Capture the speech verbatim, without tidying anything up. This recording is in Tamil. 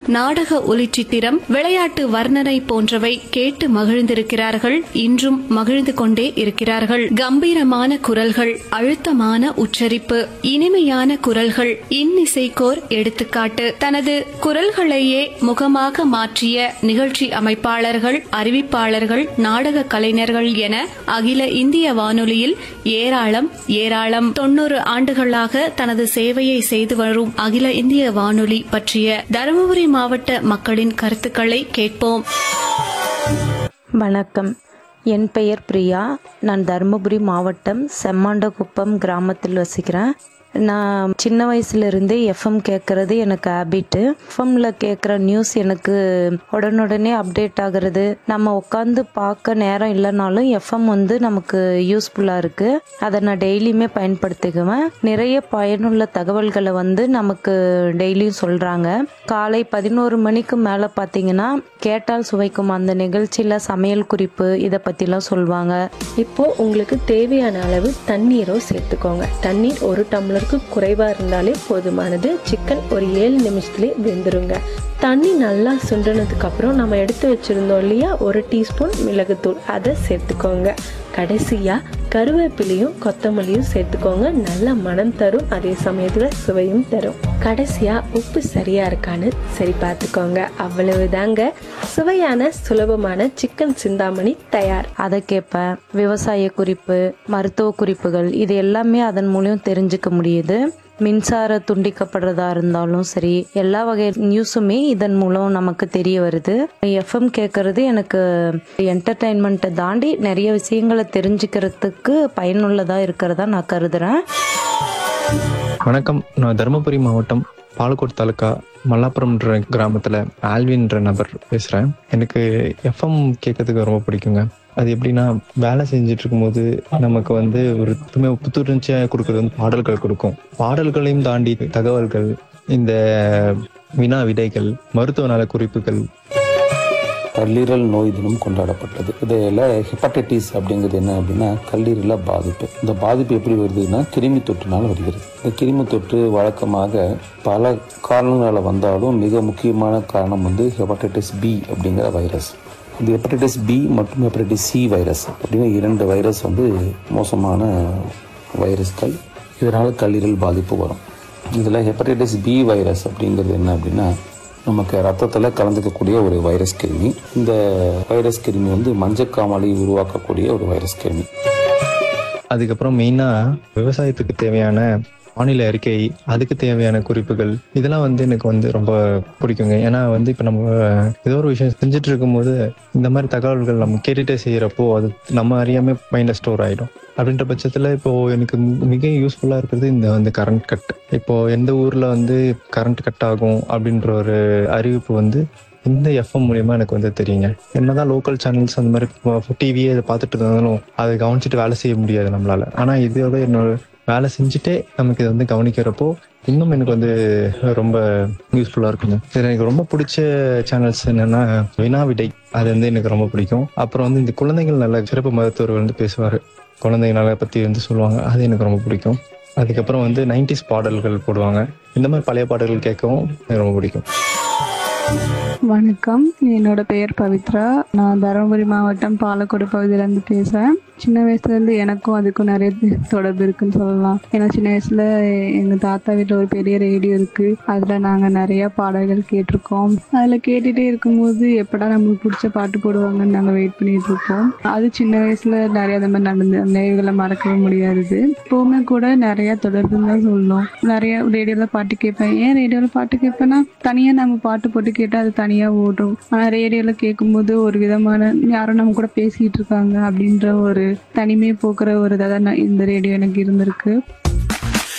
நாடக ஒலிச்சித்திரம், விளையாட்டு வர்ணனை போன்றவை கேட்டு மகிழ்ந்திருக்கிறார்கள். இன்றும் மகிழ்ந்து கொண்டே இருக்கிறார்கள். கம்பீரமான குரல்கள், அழுத்தமான உச்சரிப்பு, இனிமையான குரல்கள், இன்னிசைக்கோர் எடுத்துக்காட்டு. தனது குரல்களையே முகமாக மாற்றிய நிகழ்ச்சி அமைப்பாளர்கள், அறிவிப்பாளர்கள், நாடக கலைஞர்கள் என அகில இந்திய வானொலியில் ஏராளம் ஏராளம். தொன்னூறு ஆண்டுகளாக தனது சேவையை செய்து வரும் அகில இந்திய வானொலி பற்றிய தருமபுரி மாவட்ட மக்களின் கருத்துக்களை கேட்போம். வணக்கம், என் பெயர் பிரியா. நான் தருமபுரி மாவட்டம் செம்மாண்டகுப்பம் கிராமத்தில் வசிக்கிறேன். நான் சின்ன வயசுலேருந்தே எஃப்எம் கேட்குறது எனக்கு ஹேபிட்டு. எஃப்எம்மில் கேட்குற நியூஸ் எனக்கு உடனுடனே அப்டேட் ஆகிறது. நம்ம உட்காந்து பார்க்க நேரம் இல்லைனாலும் எஃப்எம் வந்து நமக்கு யூஸ்ஃபுல்லாக இருக்குது. அதை நான் டெய்லியுமே பயன்படுத்திக்குவேன். நிறைய பயனுள்ள தகவல்களை வந்து நமக்கு டெய்லியும் சொல்கிறாங்க. காலை பதினோரு மணிக்கு மேலே பார்த்தீங்கன்னா கேட்டால் சுவைக்கும் அந்த நிகழ்ச்சியில் சமையல் குறிப்பு இதை பற்றிலாம் சொல்லுவாங்க. இப்போது உங்களுக்கு தேவையான அளவு தண்ணீரோ சேர்த்துக்கோங்க. தண்ணீர் ஒரு டம்ளருக்கு குறைவாக இருந்தாலே போதுமானது. சிக்கன் ஒரு ஏழு நிமிஷத்துலேயே வெந்துருங்க. தண்ணி நல்லா சுண்டினதுக்கு அப்புறம் நம்ம எடுத்து வச்சுருந்தோம் இல்லையா, ஒரு டீஸ்பூன் மிளகுத்தூள், அதை சேர்த்துக்கோங்க. கடைசியாக கருவேப்பிலையும் கொத்தமல்லியும் சேர்த்துக்கோங்க. நல்ல மனம் தரும், அதே சமயத்தில் சுவையும் தரும். கடைசியாக உப்பு சரியா இருக்கான்னு சரி பார்த்துக்கோங்க. அவ்வளவுதாங்க, சுவையான சுலபமான சிக்கன் சிந்தாமணி தயார். அதை கேட்பேன். விவசாய குறிப்பு, மருத்துவ குறிப்புகள், இது எல்லாமே அதன் மூலியம் தெரிஞ்சுக்க முடியுது. மின்சார துண்டிக்கப்படுறதா இருந்தாலும் சரி, எல்லா வகை நியூஸுமே இதன் மூலம் நமக்கு தெரிய வருது. எஃப்எம் கேட்கறது எனக்கு என்டர்டைன்மெண்ட்டை தாண்டி நிறைய விஷயங்களை தெரிஞ்சுக்கிறதுக்கு பயனுள்ளதா இருக்கிறதா நான் கருதுறேன். வணக்கம், நான் தருமபுரி மாவட்டம் பாலக்கோட் தாலுக்கா மல்லாபுரம்ன்ற கிராமத்தில் ஆல்வின்ற நபர் பேசுகிறேன். எனக்கு எஃப்எம் கேட்கறதுக்கு ரொம்ப பிடிக்குங்க. அது எப்படின்னா, வேலை செஞ்சுட்டு இருக்கும்போது நமக்கு வந்து ஒரு புத்துணர்ச்சியாக கொடுக்கறது வந்து பாடல்கள் கொடுக்கும். பாடல்களையும் தாண்டி தகவல்கள், இந்த வினா விடைகள், மருத்துவ நல குறிப்புகள். கல்லீரல் நோய் தினம் கொண்டாடப்பட்டது. இதில் ஹெப்படைட்டிஸ் அப்படிங்கிறது என்ன அப்படின்னா கல்லீரல பாதிப்பு. இந்த பாதிப்பு எப்படி வருதுன்னா கிருமி தொற்றுனால வருகிறது. இந்த கிருமி தொற்று வழக்கமாக பல காரணங்களால் வந்தாலும் மிக முக்கியமான காரணம் வந்து ஹெப்படைட்டிஸ் பி அப்படிங்கிற வைரஸ். இந்த ஹெப்படைட்டிஸ் பி மற்றும் ஹெப்படைட்டிஸ் சி வைரஸ் அப்படின்னு இரண்டு வைரஸ் வந்து மோசமான வைரஸ்கள். இதனால் கல்லீரல் பாதிப்பு வரும். இதில் ஹெப்படைட்டிஸ் பி வைரஸ் அப்படிங்கிறது என்ன அப்படின்னா நமக்கு ரத்தத்தில் கலந்துக்கக்கூடிய ஒரு வைரஸ் கிருமி. இந்த வைரஸ் கிருமி வந்து மஞ்சக்காமலை உருவாக்கக்கூடிய ஒரு வைரஸ் கிருமி. அதுக்கப்புறம் மெயினாக விவசாயத்துக்கு தேவையான வானிலை அறிக்கை, அதுக்கு தேவையான குறிப்புகள், இதெல்லாம் வந்து எனக்கு வந்து ரொம்ப பிடிக்குங்க. ஏன்னா வந்து இப்போ நம்ம ஏதோ ஒரு விஷயம் செஞ்சுட்டு இருக்கும்போது இந்த மாதிரி தகவல்கள் நம்ம கேட்டுகிட்டே செய்கிறப்போ அது நம்ம அறியாமல் மைண்டில் ஸ்டோர் ஆகிடும். அப்படின்ற பட்சத்தில் இப்போது எனக்கு மிக யூஸ்ஃபுல்லாக இருக்கிறது இந்த வந்து கரண்ட் கட். இப்போது எந்த ஊரில் வந்து கரண்ட் கட் ஆகும் அப்படின்ற ஒரு அறிவிப்பு வந்து இந்த எஃப்எம் மூலியமாக எனக்கு வந்து தெரியுங்க. என்னதான் லோக்கல் சேனல்ஸ் அந்த மாதிரி டிவியே அதை பார்த்துட்டு இருந்தாலும் அதை கவனிச்சுட்டு வேலை செய்ய முடியாது நம்மளால. ஆனால் இதோட என்னோட வேலை செஞ்சுட்டே நமக்கு இதை வந்து கவனிக்கிறப்போ இன்னும் எனக்கு வந்து ரொம்ப யூஸ்ஃபுல்லாக இருக்குங்க. இதில் எனக்கு ரொம்ப பிடிச்ச சேனல்ஸ் என்னென்னா வினா விடை, அது வந்து எனக்கு ரொம்ப பிடிக்கும். அப்புறம் வந்து இந்த குழந்தைகள் நல்ல சிறப்பு மருத்துவர்கள் வந்து பேசுவார், குழந்தைங்க நல பற்றி வந்து சொல்லுவாங்க, அது எனக்கு ரொம்ப பிடிக்கும். அதுக்கப்புறம் வந்து நைன்டிஸ் பாடல்கள் போடுவாங்க. இந்த மாதிரி பழைய பாடல்கள் கேட்கவும் எனக்கு ரொம்ப பிடிக்கும். வணக்கம், என்னோட பெயர் பவித்ரா. நான் தருமபுரி மாவட்டம் பாலக்கோடு பகுதியிலேருந்து பேசுகிறேன். சின்ன வயசுலேருந்து எனக்கும் அதுக்கும் நிறைய தொடர்பு இருக்குன்னு சொல்லலாம். ஏன்னா சின்ன வயசில் எங்கள் தாத்தா வீட்டில் ஒரு பெரிய ரேடியோ இருக்குது. அதில் நாங்கள் நிறையா பாடல்கள் கேட்டிருக்கோம். அதில் கேட்டுகிட்டே இருக்கும்போது எப்படா நம்மளுக்கு பிடிச்ச பாட்டு போடுவாங்கன்னு நாங்கள் வெயிட் பண்ணிகிட்டு இருப்போம். அது சின்ன வயசில் நிறைய அந்த மாதிரி நடந்து நினைவுகளை மறக்கவே முடியாது. இப்போவுமே கூட நிறையா தொடர்புன்னு தான் சொல்லணும். நிறைய ரேடியோவில் பாட்டு கேட்பேன். ஏன் ரேடியோவில் பாட்டு கேட்பேன்னா, தனியாக நம்ம பாட்டு போட்டு கேட்டால் அது தனியாக ஓடும். ஆனால் ரேடியோவில் கேட்கும்போது ஒரு விதமான யாரும் நம்ம கூட பேசிக்கிட்டு இருக்காங்க அப்படின்ற ஒரு தனிமையை போக்குற ஒரு இதாக தான் இந்த ரேடியோ எனக்கு இருந்திருக்கு.